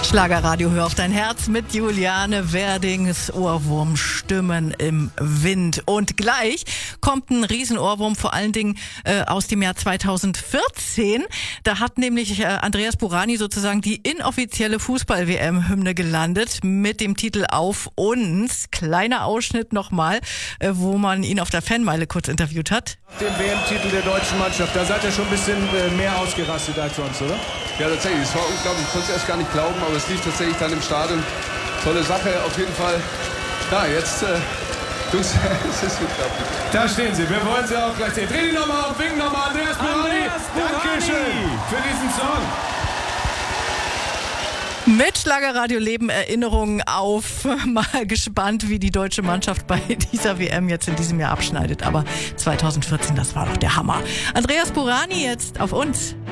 Schlagerradio, hör auf dein Herz mit Juliane Werdings Ohrwurm Stimmen im Wind. Und gleich kommt ein Riesenohrwurm, vor allen Dingen aus dem Jahr 2014. Da hat nämlich Andreas Burani sozusagen die inoffizielle Fußball-WM-Hymne gelandet mit dem Titel Auf uns. Kleiner Ausschnitt nochmal, wo man ihn auf der Fanmeile kurz interviewt hat. Den WM-Titel der deutschen Mannschaft, da seid ihr schon ein bisschen mehr ausgerastet als sonst, oder? Ja, tatsächlich, es war unglaublich, ich konnte es erst gar nicht glauben, aber es lief tatsächlich dann im Stadion. Tolle Sache, auf jeden Fall. Ja, jetzt, Jungs, es ist unglaublich. Da stehen sie, wir wollen sie auch gleich sehen. Dreh die nochmal auf, wink nochmal, Andreas Burani. Dankeschön für diesen Song. Mit Schlagerradio leben Erinnerungen auf. Mal gespannt, wie die deutsche Mannschaft bei dieser WM jetzt in diesem Jahr abschneidet. Aber 2014, das war doch der Hammer. Andreas Burani jetzt auf uns.